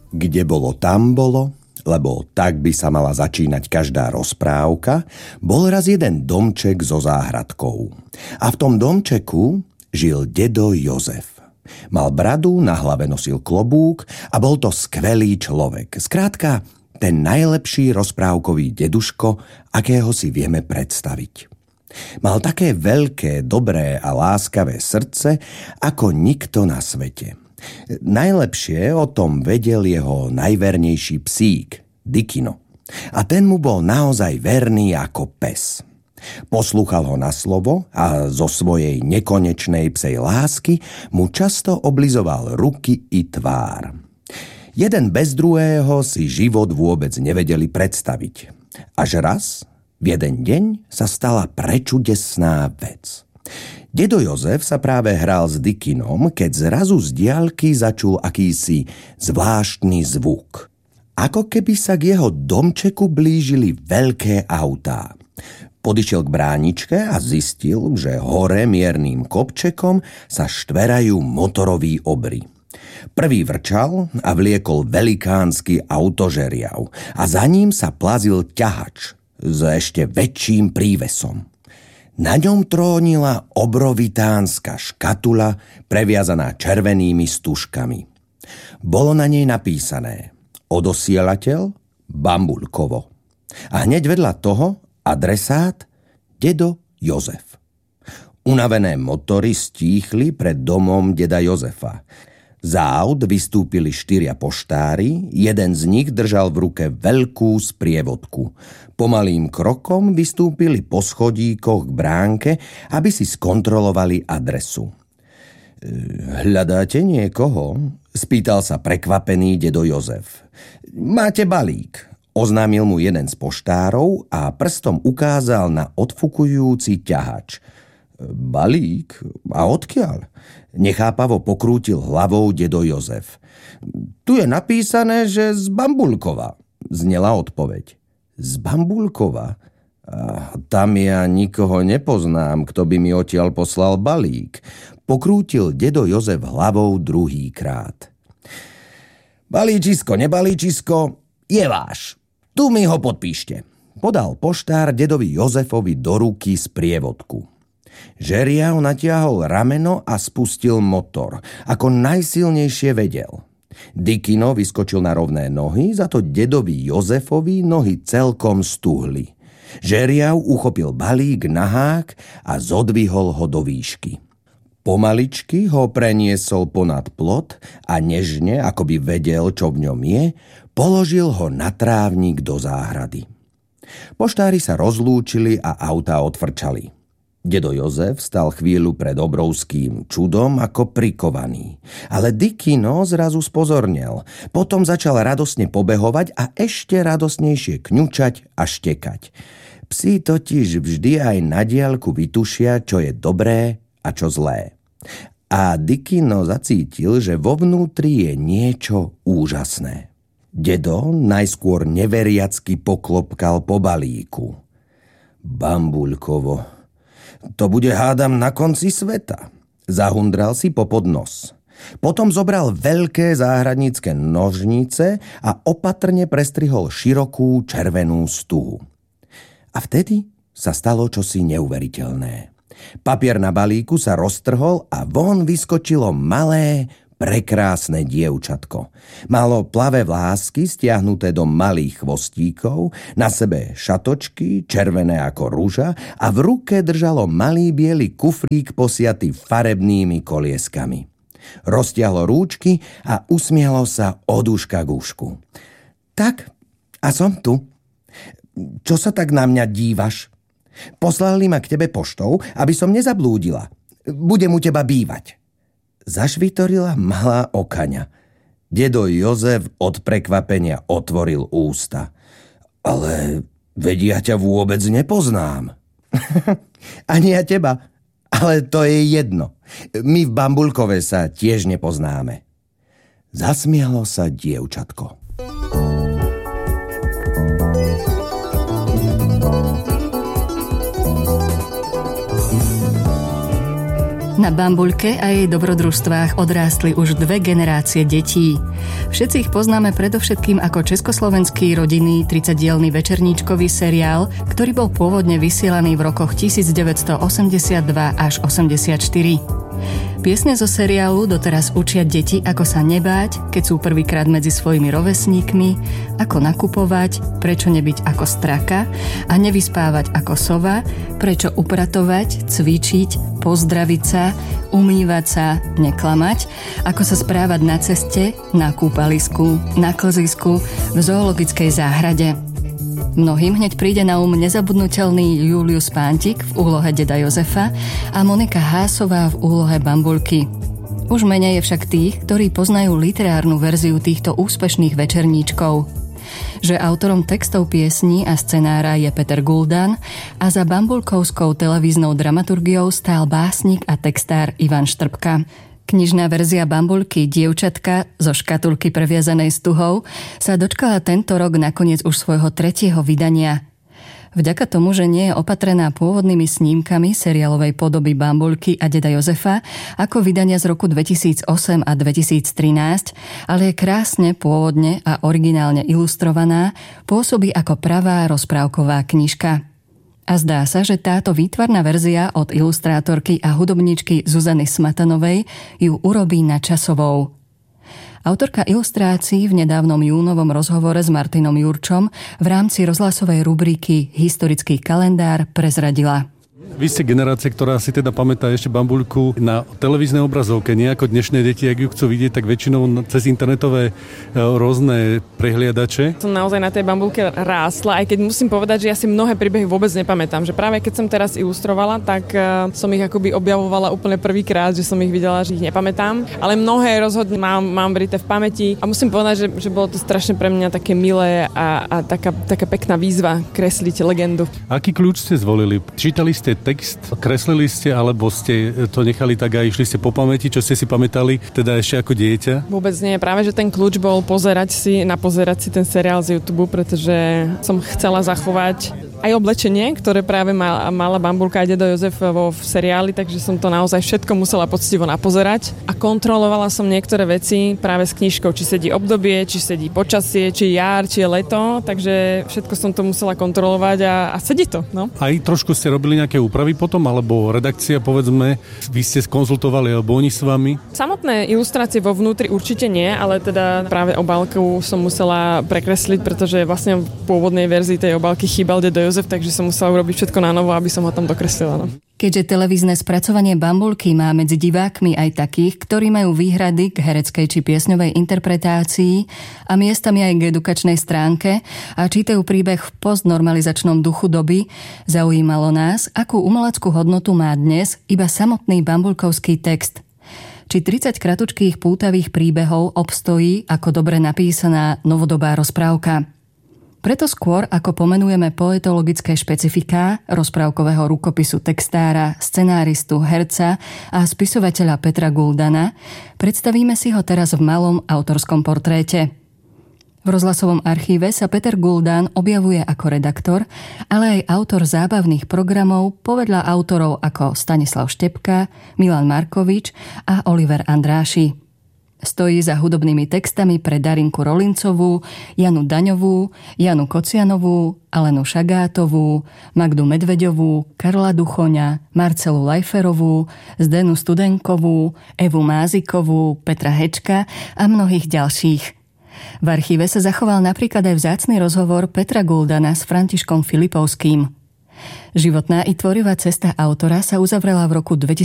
Kde bolo, tam bolo, lebo tak by sa mala začínať každá rozprávka, bol raz jeden domček so záhradkou. A v tom domčeku žil dedo Jozef. Mal bradu, na hlave nosil klobúk a bol to skvelý človek. Skrátka, ten najlepší rozprávkový deduško, akého si vieme predstaviť. Mal také veľké, dobré a láskavé srdce, ako nikto na svete. Najlepšie o tom vedel jeho najvernejší psík, Dikino. A ten mu bol naozaj verný ako pes. Poslúchal ho na slovo a zo svojej nekonečnej psej lásky mu často oblizoval ruky i tvár. Jeden bez druhého si život vôbec nevedeli predstaviť. Až raz, v jeden deň, sa stala prečudesná vec. Dedo Jozef sa práve hral s Dikinom, keď zrazu z diaľky začul akýsi zvláštny zvuk. Ako keby sa k jeho domčeku blížili veľké autá. Podišiel k bráničke a zistil, že hore miernym kopčekom sa štverajú motoroví obry. Prvý vrčal a vliekol velikánsky autožeriav a za ním sa plazil ťahač s ešte väčším prívesom. Na ňom trónila obrovitánska škatula previazaná červenými stužkami. Bolo na nej napísané odosielateľ Bambulkovo. A hneď vedľa toho adresát dedo Jozef. Unavené motory stíchli pred domom deda Jozefa. Za aut vystúpili 4 poštári, jeden z nich držal v ruke veľkú sprievodku. Pomalým krokom vystúpili po schodíkoch k bránke, aby si skontrolovali adresu. Hľadáte niekoho? Spýtal sa prekvapený dedo Jozef. Máte balík, oznámil mu jeden z poštárov a prstom ukázal na odfukujúci ťahač. Balík? A odkiaľ? Nechápavo pokrútil hlavou dedo Jozef. Tu je napísané, že z Bambulkova, znela odpoveď. Z Bambulkova? Tam ja nikoho nepoznám, kto by mi odtiaľ poslal balík. Pokrútil dedo Jozef hlavou druhýkrát. Balíčisko, nebalíčisko, je váš. Tu mi ho podpíšte. Podal poštár dedovi Jozefovi do ruky sprievodku. Žeriav natiahol rameno a spustil motor, ako najsilnejšie vedel. Dikino vyskočil na rovné nohy, za to dedovi Jozefovi nohy celkom stuhli. Žeriav uchopil balík na hák a zodvihol ho do výšky. Pomaličky ho preniesol ponad plot a nežne, ako by vedel, čo v ňom je, položil ho na trávnik do záhrady. Poštári sa rozlúčili a autá odfrčali. Dedo Jozef stal chvíľu pred obrovským čudom ako prikovaný. Ale Dikino zrazu spozornel. Potom začal radosne pobehovať a ešte radosnejšie kňučať a štekať. Psi totiž vždy aj na diaľku vytušia, čo je dobré a čo zlé. A Dikino zacítil, že vo vnútri je niečo úžasné. Dedo najskôr neveriacky poklopkal po balíku. Bambulkovo. To bude, hádam, na konci sveta. Zahundral si popod nos. Potom zobral veľké záhradnícke nožnice a opatrne prestrihol širokú červenú stuhu. A vtedy sa stalo čosi neuveriteľné. Papier na balíku sa roztrhol a von vyskočilo malé, prekrásne dievčatko. Malo plavé vlásky stiahnuté do malých chvostíkov, na sebe šatočky, červené ako rúža a v ruke držalo malý biely kufrík posiatý farebnými kolieskami. Roztiahlo rúčky a usmialo sa od uška k ušku. Tak, a som tu. Čo sa tak na mňa dívaš? Poslali ma k tebe poštou, aby som nezablúdila. Budem u teba bývať. Zašvitorila malá okaňa. Dedo Jozef od prekvapenia otvoril ústa. Ale veď ja ťa vôbec nepoznám. Ani ja teba, ale to je jedno. My v Bambulkove sa tiež nepoznáme. Zasmialo sa dievčatko. Na Bambuľke a jej dobrodružstvách odrástli už 2 generácie detí. Všetci ich poznáme predovšetkým ako československý rodinný 30-dielny večerníčkový seriál, ktorý bol pôvodne vysielaný v rokoch 1982 až 84. Piesne zo seriálu doteraz učia deti, ako sa nebáť, keď sú prvýkrát medzi svojimi rovesníkmi, ako nakupovať, prečo nebyť ako straka a nevyspávať ako sova, prečo upratovať, cvičiť, pozdraviť sa, umývať sa, neklamať, ako sa správať na ceste, na kúpalisku, na klzisku, v zoologickej záhrade. Mnohým hneď príde na nezabudnutelný Julius Pántik v úlohe deda Jozefa a Monika Hásová v úlohe Bambuľky. Už menej je však tých, ktorí poznajú literárnu verziu týchto úspešných večerníčkov. Že autorom textov piesní a scenára je Peter Guldan a za bambulkovskou televíznou dramaturgiou stál básnik a textár Ivan Štrbka. Knižná verzia Bambuľky Dievčatka zo škatulky previazanej stuhou sa dočkala tento rok nakoniec už svojho 3. vydania. Vďaka tomu, že nie je opatrená pôvodnými snímkami seriálovej podoby Bambuľky a deda Jozefa ako vydania z roku 2008 a 2013, ale je krásne, pôvodne a originálne ilustrovaná, pôsobí ako pravá rozprávková knižka. A zdá sa, že táto výtvarná verzia od ilustrátorky a hudobníčky Zuzany Smatanovej ju urobí nadčasovou. Autorka ilustrácií v nedávnom júnovom rozhovore s Martinom Jurčom v rámci rozhlasovej rubriky Historický kalendár prezradila: Vy ste generácia, ktorá si teda pamätá ešte Bambuľku na televíznej obrazovke, nie ako dnešné deti, ak ju chcú vidieť, tak väčšinou cez internetové rôzne prehliadače. Som naozaj na tej Bambuľke rástla, aj keď musím povedať, že ja si mnohé príbehy vôbec nepamätám, že práve keď som teraz ilustrovala, tak som ich akoby objavovala úplne prvýkrát, že som ich videla, že ich nepamätám, ale mnohé rozhodne mám vrité v pamäti a musím povedať, že bolo to strašne pre mňa také milé a taká pekná výzva kresliť legendu. Aký kľúč ste zvolili? Čítali ste text, kreslili ste, alebo ste to nechali tak a išli ste po pamäti, čo ste si pamätali, teda ešte ako dieťa? Vôbec nie, práve že ten kľúč bol pozerať si ten seriál z YouTube, pretože som chcela zachovať aj oblečenie, ktoré práve mala Bambuľka a dedo Jozef v seriáli, takže som to naozaj všetko musela poctivo napozerať a kontrolovala som niektoré veci práve s knižkou, či sedí obdobie, či sedí počasie, či jar, či je leto, takže všetko som to musela kontrolovať a sedí to. No. Aj trošku ste robili nejaké úpravy potom, alebo redakcia, povedzme, vy ste skonzultovali, alebo oni s vami? Samotné ilustrácie vo vnútri určite nie, ale teda práve obálku som musela prekresliť, pretože vlastne v pôvodnej verzii tej obálky chýbal dedo Jozef, takže som musela urobiť všetko na novo, aby som ho tam dokreslila. No. Keďže televízne spracovanie Bambuľky má medzi divákmi aj takých, ktorí majú výhrady k hereckej či piesňovej interpretácii a miestami aj k edukačnej stránke a čítajú príbeh v postnormalizačnom duchu doby, zaujímalo nás, akú umeleckú hodnotu má dnes iba samotný bambuľkovský text. Či 30 kratučkých pútavých príbehov obstojí ako dobre napísaná novodobá rozprávka. Preto skôr, ako pomenujeme poetologické špecifiká rozprávkového rukopisu textára, scenáristu, herca a spisovateľa Petra Guldana, predstavíme si ho teraz v malom autorskom portréte. V rozhlasovom archíve sa Peter Guldan objavuje ako redaktor, ale aj autor zábavných programov povedľa autorov ako Stanislav Štepka, Milan Markovič a Oliver Andráši. Stojí za hudobnými textami pre Darinku Rolincovú, Janu Daňovú, Janu Kocianovú, Alenu Šagátovú, Magdu Medveďovú, Karla Duchoňa, Marcelu Lajferovú, Zdenu Studenkovú, Evu Mázikovú, Petra Hečka a mnohých ďalších. V archíve sa zachoval napríklad aj vzácny rozhovor Petra Guldana s Františkom Filipovským. Životná i tvorivá cesta autora sa uzavrela v roku 2000